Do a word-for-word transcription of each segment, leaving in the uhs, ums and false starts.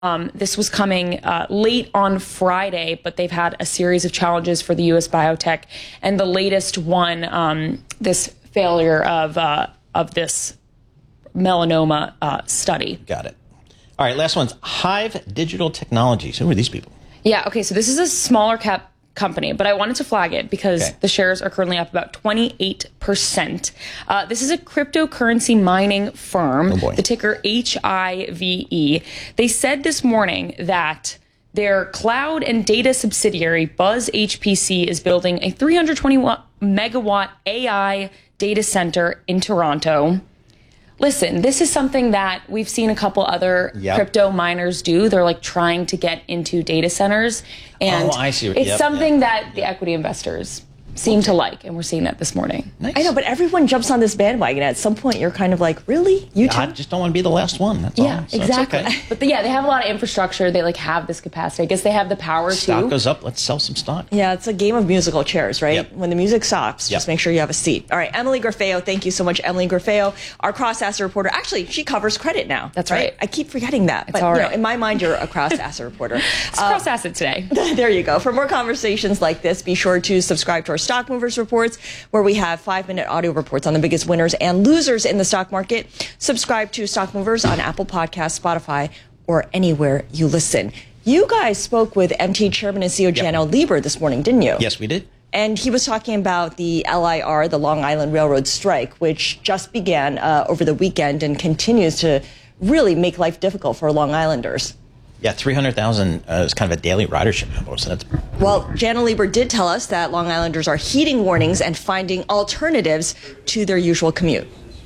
Um, this was coming uh, late on Friday, but they've had a series of challenges for the U S biotech, and the latest one, um, this failure of uh, of this melanoma uh, study. Got it. All right, last one's Hive Digital Technologies. Who are these people? Yeah, okay, so this is a smaller cap company, but I wanted to flag it because okay. the shares are currently up about twenty-eight percent. Uh, this is a cryptocurrency mining firm, oh the ticker H I V E. They said this morning that their cloud and data subsidiary, Buzz H P C, is building a three hundred twenty megawatt A I data center in Toronto. Listen, this is something that we've seen a couple other yep. crypto miners do. They're like trying to get into data centers. And oh, I see. it's yep, something yep. that the equity investors seem to like, and we're seeing that this morning. Nice. I know, but everyone jumps on this bandwagon. At some point, you're kind of like, really? You too? I just don't want to be the last one. That's yeah, all. So exactly. Okay. But the, yeah, they have a lot of infrastructure. They like have this capacity. I guess they have the power stock to. goes up. Let's sell some stock. Yeah, it's a game of musical chairs, right? Yep. When the music stops, yep. just make sure you have a seat. All right, Emily Grafeo, thank you so much, Emily Grafeo, our cross-asset reporter. Actually, she covers credit now. That's right. right. I keep forgetting that. It's but all right. You know, in my mind, you're a cross-asset reporter. It's uh, cross-asset today. There you go. For more conversations like this, be sure to subscribe to our Stock Movers reports, where we have five-minute audio reports on the biggest winners and losers in the stock market. Subscribe to Stock Movers on Apple Podcasts, Spotify, or anywhere you listen. You guys spoke with M T A Chairman and C E O yep. Janno Lieber this morning, didn't you? Yes, we did. And he was talking about the L I R, the Long Island Railroad strike, which just began uh, over the weekend and continues to really make life difficult for Long Islanders. Yeah, three hundred thousand uh, is kind of a daily ridership number. So that's... Well, Janno Lieber did tell us that Long Islanders are heeding warnings and finding alternatives to their usual commute.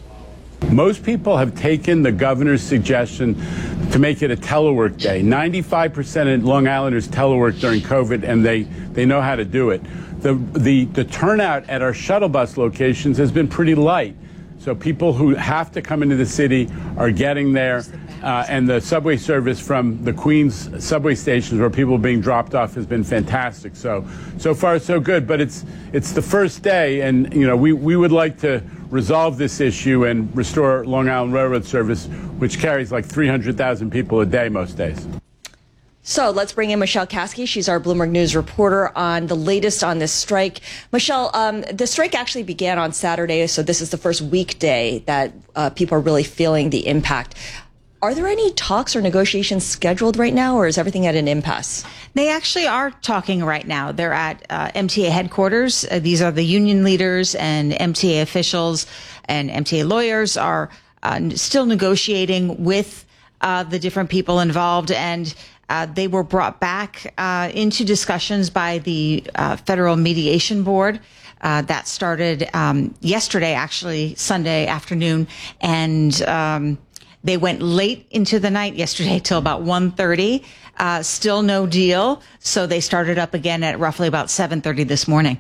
Most people have taken the governor's suggestion to make it a telework day. ninety-five percent of Long Islanders telework during COVID, and they, they know how to do it. The, the, the turnout at our shuttle bus locations has been pretty light. So people who have to come into the city are getting there. Uh, and the subway service from the Queens subway stations where people are being dropped off has been fantastic. So, so far so good. But it's it's the first day, and you know we, we would like to resolve this issue and restore Long Island Railroad service, which carries like three hundred thousand people a day most days. So let's bring in Michelle Kasky. She's our Bloomberg News reporter on the latest on this strike. Michelle, um, the strike actually began on Saturday, so this is the first weekday that uh, people are really feeling the impact. Are there any talks or negotiations scheduled right now, or is everything at an impasse? They actually are talking right now. They're at uh, M T A headquarters. Uh, these are the union leaders and M T A officials and M T A lawyers are uh, still negotiating with uh, the different people involved, and uh, they were brought back uh, into discussions by the uh, Federal Mediation Board. Uh, that started um, yesterday, actually, Sunday afternoon, and um, they went late into the night yesterday till about one thirty. Uh, still no deal. So they started up again at roughly about seven thirty this morning.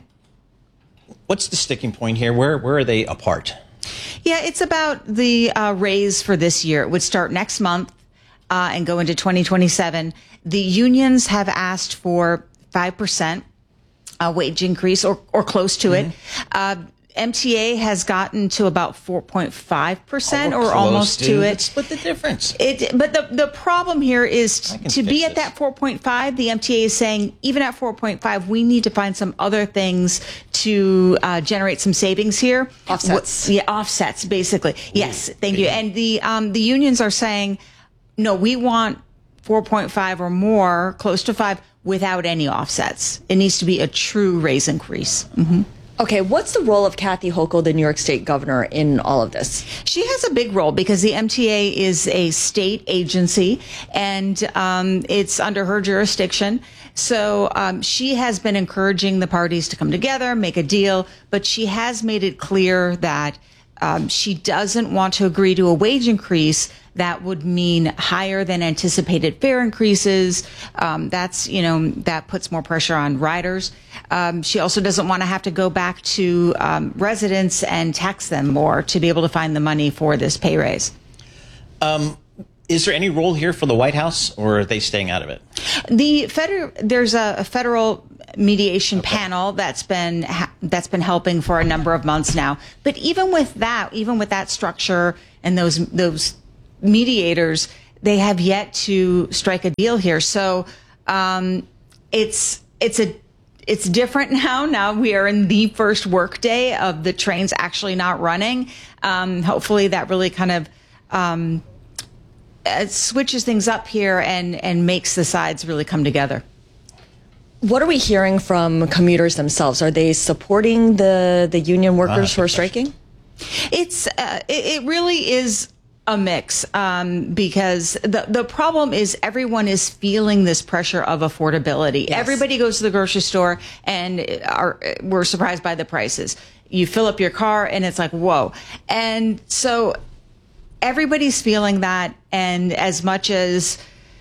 What's the sticking point here? Where where are they apart? Yeah, it's about the uh, raise for this year. It would start next month uh, and go into twenty twenty-seven. The unions have asked for five percent uh, wage increase or, or close to mm-hmm. it. Uh, M T A has gotten to about four point five percent oh, or almost dude. to it. But split the difference. It, but the, the problem here is t- to be this. at that four point five, the M T A is saying even at four point five, we need to find some other things to uh, generate some savings here. Offsets. What, yeah, offsets, basically. Ooh, yes, thank you. And the um, the unions are saying, no, we want four point five or more, close to five, without any offsets. It needs to be a true raise increase. Mm-hmm. Okay, what's the role of Kathy Hochul, the New York State governor, in all of this? She has a big role because the M T A is a state agency and um, it's under her jurisdiction. So um, she has been encouraging the parties to come together, make a deal, but she has made it clear that um, she doesn't want to agree to a wage increase that would mean higher than anticipated fare increases. Um, that's, you know, that puts more pressure on riders. Um, she also doesn't want to have to go back to um, residents and tax them more to be able to find the money for this pay raise. Um, is there any role here for the White House, or are they staying out of it? The federal, there's a, a federal mediation okay. panel that's been ha- that's been helping for a number of months now. But even with that, even with that structure and those those mediators, they have yet to strike a deal here. So um, it's it's a it's different now. Now we are in the first workday of the trains actually not running. Um, hopefully that really kind of um, uh, switches things up here and and makes the sides really come together. What are we hearing from commuters themselves? Are they supporting the, the union workers Ah, who are good striking? It's uh, it, it really is a mix um, because the the problem is everyone is feeling this pressure of affordability. Yes. Everybody goes to the grocery store and are we're surprised by the prices. You fill up your car and it's like, whoa. And so everybody's feeling that. And as much as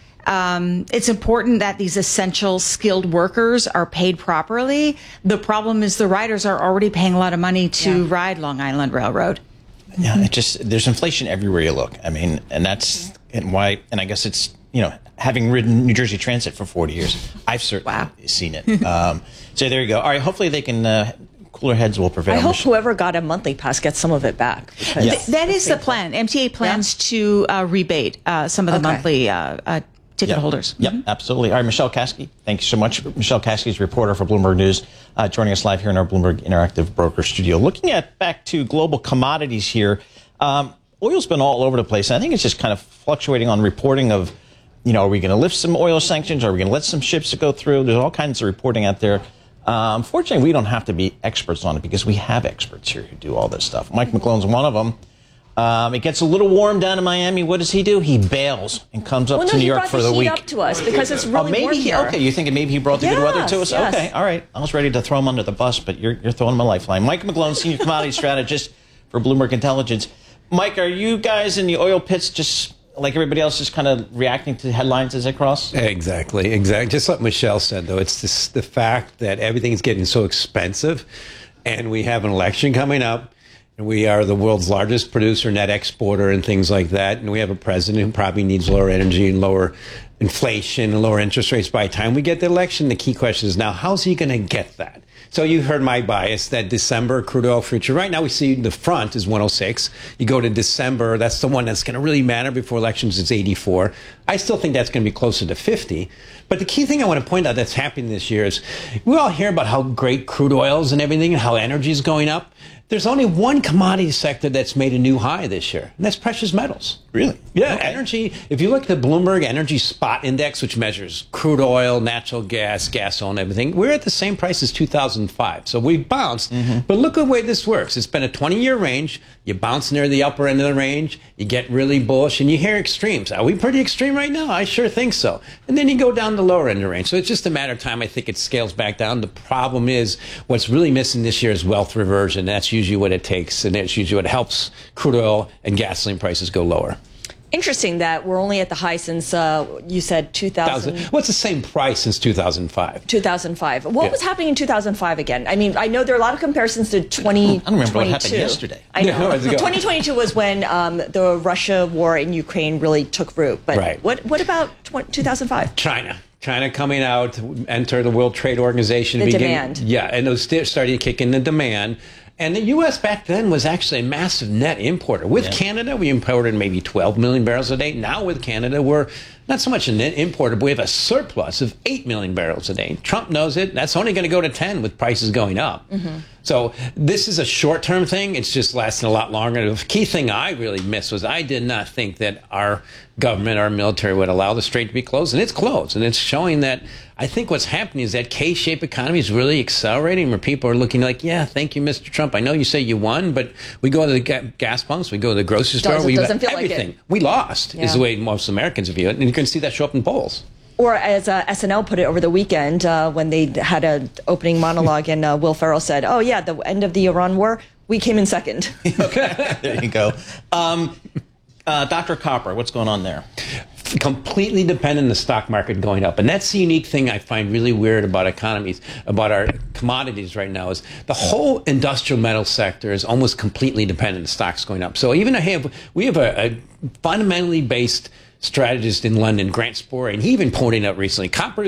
Um, it's important that these essential skilled workers are paid properly, the problem is the riders are already paying a lot of money to Yeah. ride Long Island Railroad. Yeah, it just there's inflation everywhere you look. I mean, and that's and why. And I guess it's you know having ridden New Jersey Transit for forty years, I've certainly Wow. seen it. Um, so there you go. All right, hopefully they can. Uh, cooler heads will prevail. I hope Michelle. whoever got a monthly pass gets some of it back. because- Yeah. Th- that is the plan. M T A plans to uh, rebate uh, some of the Okay. monthly uh, uh, ticket Yep. holders. Yep, absolutely. All right, Michelle Kasky, thank you so much. Michelle Kasky is a reporter for Bloomberg News, uh, joining us live here in our Bloomberg Interactive Broker Studio. Looking at back to global commodities here, um, oil's been all over the place. And I think it's just kind of fluctuating on reporting of, you know, are we going to lift some oil sanctions? Are we going to let some ships go through? There's all kinds of reporting out there. Um, fortunately, we don't have to be experts on it because we have experts here who do all this stuff. Mike McClone's one of them. Um, it gets a little warm down in Miami. What does he do? He bails and comes up Well, no, to New he York brought for the the heat week. up to us because it's Oh, really maybe warm he, here. okay. You think maybe he brought the good weather to us? Yes, yes. Okay, all right. I was ready to throw him under the bus, but you're you're throwing him a lifeline. Mike McClone, senior commodity strategist for Bloomberg Intelligence. Mike, are you guys in the oil pits just like everybody else, just kind of reacting to headlines as they cross? Exactly, exactly. Just like Michelle said, though, it's this, the fact that everything's getting so expensive, and we have an election coming up. And we are the world's largest producer, net exporter, and things like that. And we have a president who probably needs lower energy and lower inflation and lower interest rates by the time we get the election. The key question is now, how's he going to get that? So you heard my bias that December crude oil future. Right now we see the front is one oh six. You go to December, that's the one that's going to really matter before elections. It's eighty-four. I still think that's going to be closer to fifty. But the key thing I want to point out that's happening this year is we all hear about how great crude oils and everything and how energy is going up. There's only one commodity sector that's made a new high this year, and that's precious metals. Really? Yeah, Okay. energy. If you look at the Bloomberg Energy Spot Index, which measures crude oil, natural gas, gas oil, and everything, we're at the same price as two thousand five. So we bounced. Mm-hmm. But look at the way this works. It's been a twenty-year range. You bounce near the upper end of the range. You get really bullish, and you hear extremes. Are we pretty extreme right now? I sure think so. And then you go down the lower end of the range. So it's just a matter of time. I think it scales back down. The problem is what's really missing this year is wealth reversion. That's usually what it takes, and that's usually what helps crude oil and gasoline prices go lower. Interesting that we're only at the high since uh, you said two thousand. What's the same price since two thousand five? two thousand five. What Yeah. was happening in two thousand five again? I mean, I know there are a lot of comparisons to twenty twenty-two. I don't remember what happened yesterday. I know. Yeah, no, it's ago. twenty twenty-two was when um, the Russia war in Ukraine really took root. But Right. what what about two thousand five? China. China coming out, enter the World Trade Organization. The begin- demand. Yeah, and it was sti- starting to kick in the demand. And the U S back then was actually a massive net importer. With Yeah. Canada, we imported maybe twelve million barrels a day. Now with Canada, we're not so much a net importer, but we have a surplus of eight million barrels a day. Trump knows it. That's only going to go to ten with prices going up. Mm-hmm. So this is a short-term thing. It's just lasting a lot longer. The key thing I really missed was I did not think that our government, our military would allow the strait to be closed. And it's closed. And it's showing that I think what's happening is that K-shaped economy is really accelerating where people are looking like, yeah, thank you, Mister Trump. I know you say you won, but we go to the ga- gas pumps, we go to the grocery store. Doesn't- we doesn't feel like everything. it. We lost Yeah. is the way most Americans view it. And you can see that show up in polls. Or as uh, S N L put it over the weekend uh, when they had an opening monologue and uh, Will Ferrell said, oh, yeah, the end of the Iran war, we came in second. Okay, there you go. Um, uh, Doctor Copper, what's going on there? Completely dependent on the stock market going up. And that's the unique thing I find really weird about economies, about our commodities right now, is the whole industrial metal sector is almost completely dependent on stocks going up. So even I have, we have a, a fundamentally based strategist in London, Grant Spore, and he even pointed out recently, copper is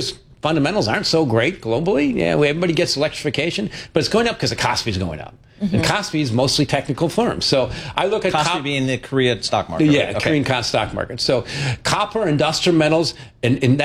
fundamentals aren't so great globally. Yeah, everybody gets electrification, but it's going up because the Kospi is going up. Mm-hmm. And Kospi is mostly technical firms. So I look at Kospi cop- being the Korea stock market. Yeah, right? Okay. Korean stock market. So copper, industrial metals, and, and